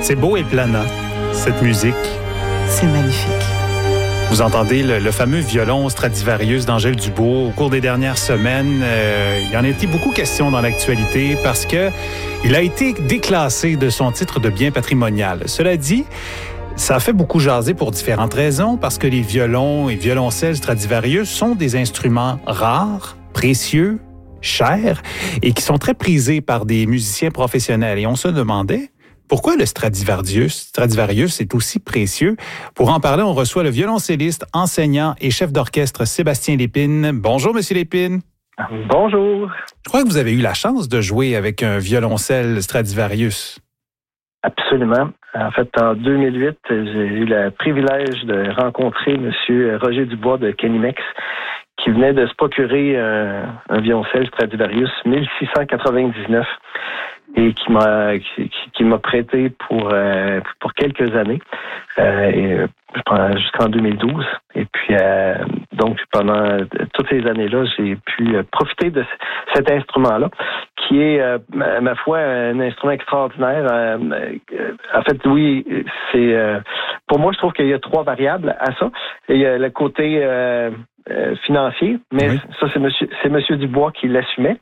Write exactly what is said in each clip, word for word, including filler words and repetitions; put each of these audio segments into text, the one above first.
C'est beau et planant, cette musique. C'est magnifique. Vous entendez le, le fameux violon Stradivarius d'Angèle Dubois. Au cours des dernières semaines, euh, il y en a été beaucoup question dans l'actualité parce que il a été déclassé de son titre de bien patrimonial. Cela dit, ça a fait beaucoup jaser pour différentes raisons, parce que les violons et violoncelles Stradivarius sont des instruments rares, précieux, chers, et qui sont très prisés par des musiciens professionnels. Et on se demandait pourquoi le Stradivarius, Stradivarius est aussi précieux. Pour en parler, on reçoit le violoncelliste, enseignant et chef d'orchestre Sébastien Lépine. Bonjour, Monsieur Lépine. Bonjour. Je crois que vous avez eu la chance de jouer avec un violoncelle Stradivarius. Absolument. En fait, en deux mille huit, j'ai eu le privilège de rencontrer M. Roger Dubois de Canimex, qui venait de se procurer un, un violoncelle Stradivarius mille six cent quatre-vingt-dix-neuf et qui m'a qui, qui m'a prêté pour euh, pour quelques années, euh, et, jusqu'en deux mille douze. Et puis euh, donc pendant toutes ces années-là, j'ai pu profiter de cet instrument-là, qui est euh, ma, ma foi un instrument extraordinaire. Euh, en fait, oui, c'est euh, pour moi, je trouve qu'il y a trois variables à ça. Il y a le côté euh, Euh, financier, mais oui. ça c'est monsieur c'est monsieur Dubois qui l'assumait.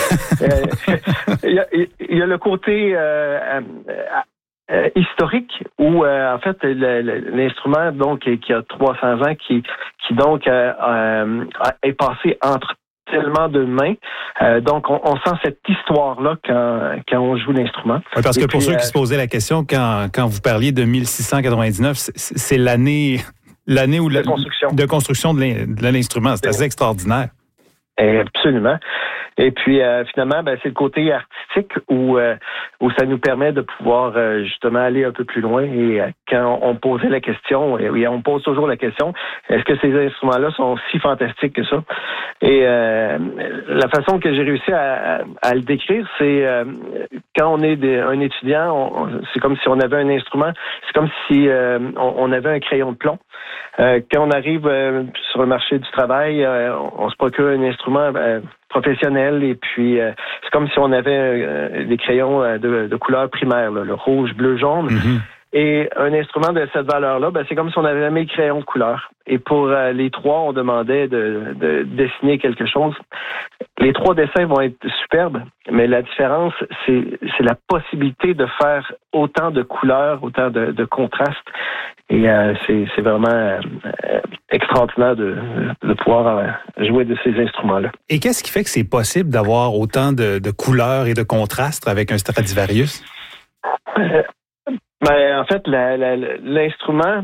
euh, il, y a, il y a le côté euh, euh, euh, historique où euh, en fait le, le, l'instrument donc qui a trois cents ans qui qui donc euh, euh, est passé entre tellement de mains. Euh, donc, on, on sent cette histoire-là quand, quand on joue l'instrument. Oui, parce Et que puis, pour ceux euh, qui se posaient la question, quand, quand vous parliez de mille six cent quatre-vingt-dix-neuf, c'est, c'est l'année... L'année où de, la, construction. de construction de, de l'instrument. C'est assez extraordinaire. Absolument. Et puis, euh, finalement, ben, c'est le côté artistique où euh, où ça nous permet de pouvoir euh, justement aller un peu plus loin. Et euh, quand on posait la question, et oui, on pose toujours la question, est-ce que ces instruments-là sont si fantastiques que ça? Et euh, la façon que j'ai réussi à, à, à le décrire, c'est euh, quand on est des, un étudiant, on, c'est comme si on avait un instrument, c'est comme si euh, on, on avait un crayon de plomb. Euh, quand on arrive euh, sur le marché du travail, euh, on, on se procure un instrument euh, professionnel et puis euh, c'est comme si on avait euh, des crayons euh, de, de couleur primaire, là, le rouge, bleu, jaune. Mm-hmm. Et un instrument de cette valeur-là, ben, c'est comme si on avait mis le crayon de couleur. Et pour euh, les trois, on demandait de, de dessiner quelque chose. Les trois dessins vont être superbes, mais la différence, c'est, c'est la possibilité de faire autant de couleurs, autant de, de contrastes. Et euh, c'est, c'est vraiment euh, extraordinaire de, de pouvoir euh, jouer de ces instruments-là. Et qu'est-ce qui fait que c'est possible d'avoir autant de, de couleurs et de contrastes avec un Stradivarius? Euh, ben, en fait, la, la, l'instrument,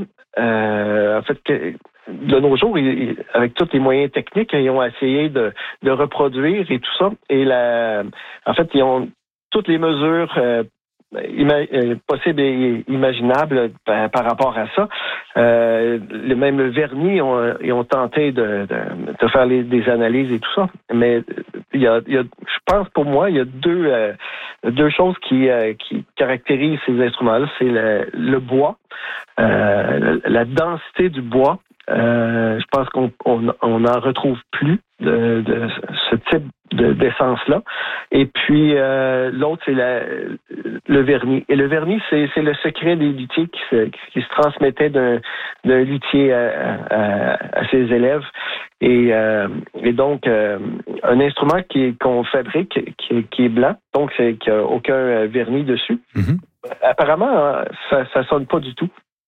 euh, en fait, que, de nos jours, ils, avec tous les moyens techniques, ils ont essayé de, de reproduire et tout ça. Et la, en fait, ils ont toutes les mesures euh, ima, euh, possibles et imaginables par, par rapport à ça. Euh, le, même le vernis, ils ont, ils ont tenté de, de, de faire les, des analyses et tout ça. Mais il y a, il y a, je pense pour moi, il y a deux, euh, deux choses qui, euh, qui caractérisent ces instruments-là. C'est le, le bois, euh, la, la densité du bois. Euh, je pense qu'on on, on en retrouve plus de, de ce type de, d'essence-là. Et puis, euh, l'autre, c'est la, le vernis. Et le vernis, c'est, c'est le secret des luthiers qui se, qui se transmettait d'un, d'un luthier à, à, à ses élèves. Et, euh, et donc, euh, un instrument qui, qu'on fabrique, qui, qui est blanc, donc c'est, qui n'a aucun vernis dessus. Mm-hmm. Apparemment, ça ne sonne pas du tout.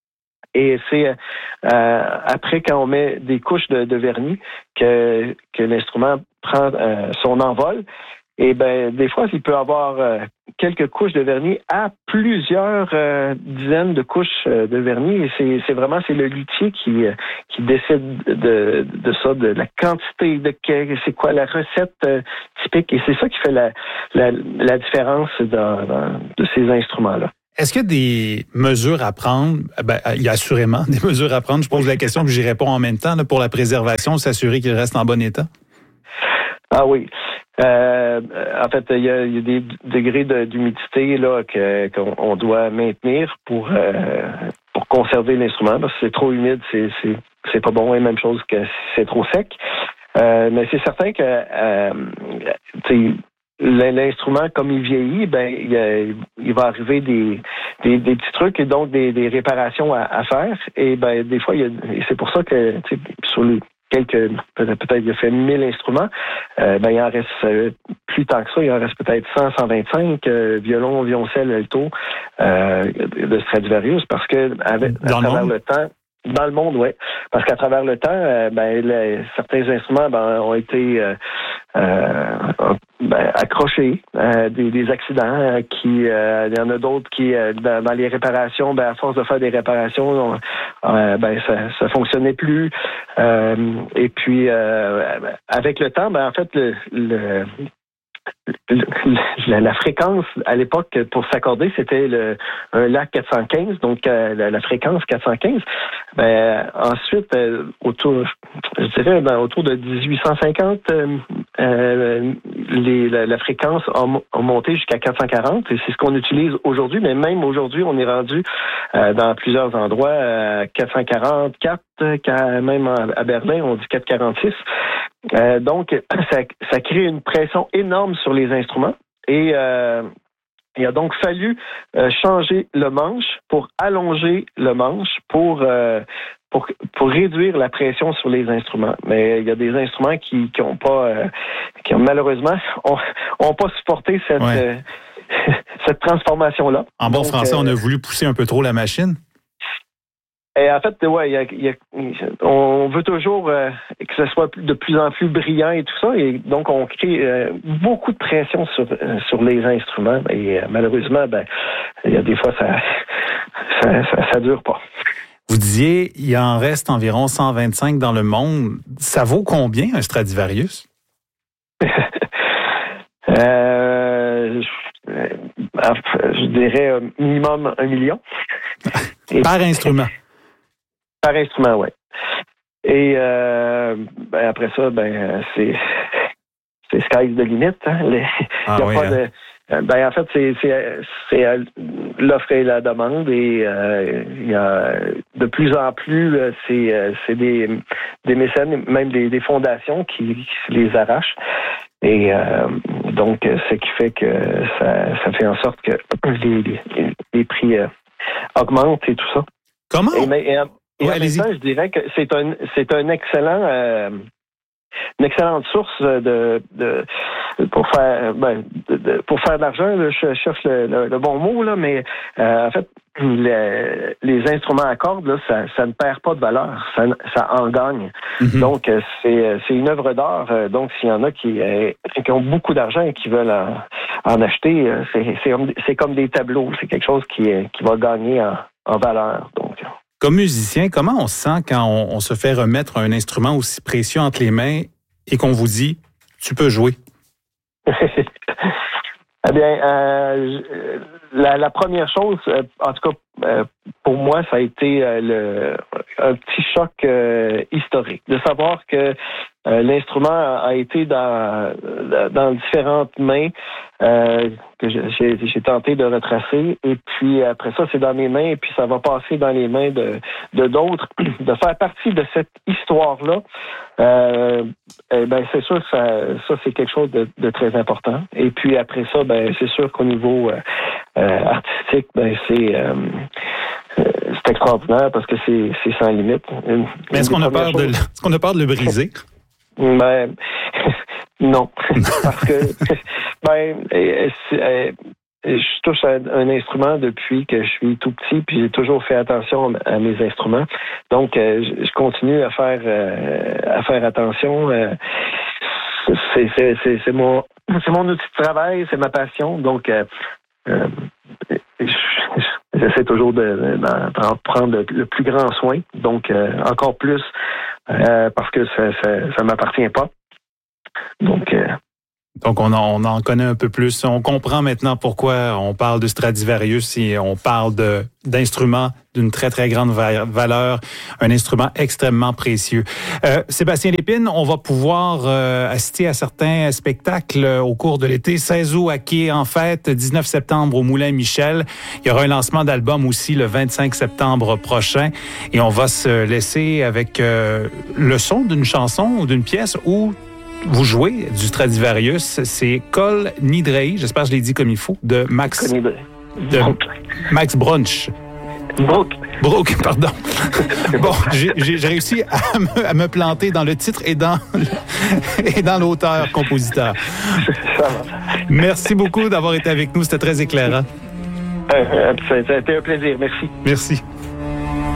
Et c'est euh, après, quand on met des couches de, de vernis, que, que l'instrument prend euh, son envol. Et ben, des fois, il peut avoir euh, quelques couches de vernis à plusieurs euh, dizaines de couches euh, de vernis. Et c'est, c'est vraiment c'est le luthier qui euh, qui décide de, de ça, de la quantité, de c'est quoi la recette euh, typique. Et c'est ça qui fait la la, la différence dans, dans, de ces instruments-là. Est-ce qu'il y a des mesures à prendre? Ben, il y a assurément des mesures à prendre. Je pose la question, puis j'y réponds en même temps, là, pour la préservation, s'assurer qu'il reste en bon état. Ah oui. Euh, en fait, il y a, il y a des degrés de, d'humidité là que, qu'on on doit maintenir pour euh, pour conserver l'instrument. Parce que c'est trop humide, c'est c'est c'est pas bon. Et même chose que si c'est trop sec. Euh, mais c'est certain que euh, tu sais, l'instrument, comme il vieillit, ben il, il va arriver des, des, des petits trucs et donc des, des réparations à, à faire. Et ben des fois, il y a, et c'est pour ça que sur les quelques, peut-être il a fait mille instruments, euh, ben il en reste euh, plus tant que ça, il en reste peut-être cent, cent vingt-cinq euh, violons, violoncelle, alto euh, de Stradivarius, parce que avec, à travers le temps, dans le monde, oui. Parce qu'à travers le temps, euh, ben, les, certains instruments ben, ont été euh, euh, ben, accrochés, euh, des, des accidents euh, qui, euh, il y en a d'autres qui, euh, dans, dans les réparations, ben, à force de faire des réparations, on, euh, ben, ça, ça fonctionnait plus. Euh, et puis, euh, avec le temps, ben, en fait, le, le La, la fréquence à l'époque pour s'accorder, c'était le, un lac quatre cent quinze, donc euh, la, la fréquence quatre cent quinze. Ben, ensuite, euh, autour, je dirais, ben, autour de dix-huit cent cinquante, euh, euh, les, la, la fréquence a, a monté jusqu'à quatre cent quarante, et c'est ce qu'on utilise aujourd'hui, mais même aujourd'hui, on est rendu euh, dans plusieurs endroits euh, quatre cent quarante-quatre, même à Berlin, on dit quatre cent quarante-six. Euh, donc, ça, ça crée une pression énorme sur les instruments et euh, il a donc fallu euh, changer le manche pour allonger le manche pour, euh, pour pour réduire la pression sur les instruments. Mais il y a des instruments qui qui ont pas euh, qui ont malheureusement ont, ont pas supporté cette ouais. euh, cette transformation là. En bon donc, français, euh, on a voulu pousser un peu trop la machine. Et en fait, ouais, y a, y a, on veut toujours euh, que ce soit de plus en plus brillant et tout ça, et donc on crée euh, beaucoup de pression sur euh, sur les instruments. Et euh, malheureusement, ben, il y a des fois ça ça, ça ça dure pas. Vous disiez, il en reste environ cent vingt-cinq dans le monde. Ça vaut combien un Stradivarius? euh, je, je dirais minimum un million. Par instrument. Par instrument, oui. Et euh, ben après ça, ben c'est c'est sky's the limit. Hein? Les, ah, y a oui, pas hein? de, ben en fait, c'est c'est c'est l'offre et la demande, et euh, il y a de plus en plus c'est c'est des des mécènes, même des, des fondations qui, qui les arrachent. Et euh, donc, ce qui fait que ça ça fait en sorte que les les, les prix euh, augmentent et tout ça. Comment? Et, mais, et, et ouais, en même temps, je dirais que c'est un c'est un excellent euh, une excellente source de, de pour faire ben, de, de, pour faire de l'argent. Là, je cherche le, le, le bon mot là, mais euh, en fait les, les instruments à cordes là, ça, ça ne perd pas de valeur, ça, ça en gagne. Mm-hmm. Donc c'est c'est une œuvre d'art. Donc s'il y en a qui, qui ont beaucoup d'argent et qui veulent en, en acheter, c'est c'est c'est comme des tableaux. C'est quelque chose qui qui va gagner en, en valeur. Donc comme musicien, comment on se sent quand on, on se fait remettre un instrument aussi précieux entre les mains et qu'on vous dit « tu peux jouer » ? Eh bien, euh, la, la première chose, euh, en tout cas euh, pour moi, ça a été euh, le, un petit choc euh, historique de savoir que euh, l'instrument a été dans, dans différentes mains euh, que j'ai, j'ai tenté de retracer, et puis après ça, c'est dans mes mains, et puis ça va passer dans les mains de, de d'autres. De faire partie de cette histoire-là, euh, eh ben c'est sûr que ça, ça c'est quelque chose de, de très important. Et puis après ça, ben c'est sûr qu'au niveau euh, euh, artistique, ben c'est euh, c'est extraordinaire parce que c'est, c'est sans limite. Une, Mais est-ce qu'on a peur de, est-ce qu'on a peur de le briser? Ben, non. Parce que, ben, c'est, je touche à un instrument depuis que je suis tout petit, puis j'ai toujours fait attention à mes instruments. Donc, je continue à faire, à faire attention. C'est, c'est, c'est, c'est mon, c'est mon outil de travail, c'est ma passion. Donc, euh, j'essaie toujours de, d'en prendre le, le plus grand soin. Donc, euh, encore plus euh, parce que ça, ça, ça m'appartient pas. Donc, euh, Donc, on en, on en connaît un peu plus. On comprend maintenant pourquoi on parle de Stradivarius et on parle de, d'instruments d'une très, très grande valeur, un instrument extrêmement précieux. Euh, Sébastien Lépine, on va pouvoir euh, assister à certains spectacles au cours de l'été. seize août à Quai en Fête, dix-neuf septembre au Moulin Michel. Il y aura un lancement d'album aussi le vingt-cinq septembre prochain. Et on va se laisser avec euh, le son d'une chanson ou d'une pièce où vous jouez du Stradivarius. C'est Kol Nidrei, j'espère que je l'ai dit comme il faut, de Max, de Max Bruch. Brook. Brook, pardon. Bon, j'ai, j'ai réussi à me, à me planter dans le titre et dans, et dans l'auteur-compositeur. Ça va. Merci beaucoup d'avoir été avec nous. C'était très éclairant. Euh, ça a été un plaisir. Merci. Merci.